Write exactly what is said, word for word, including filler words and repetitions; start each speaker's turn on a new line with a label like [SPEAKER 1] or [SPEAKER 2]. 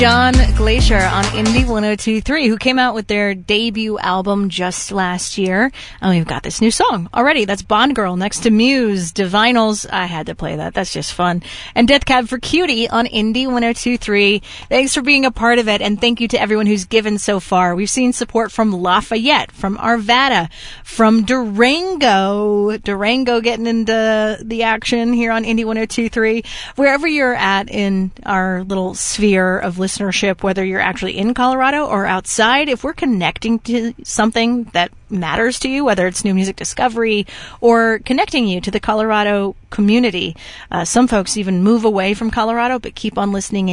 [SPEAKER 1] John Glacier on Indie one oh two point three, who came out with their debut album just last year. And we've got this new song already. That's Bond Girl next to Muse, Divinals. I had to play that. That's just fun. And Death Cab for Cutie on Indie one oh two point three. Thanks for being a part of it, and thank you to everyone who's given so far. We've seen support from Lafayette, from Arvada, from Durango. Durango getting into the action here on Indie one oh two point three. Wherever you're at in our little sphere of listening, listenership, whether you're actually in Colorado or outside, if we're connecting to something that matters to you, whether it's new music discovery or connecting you to the Colorado community. Uh, some folks even move away from Colorado but keep on listening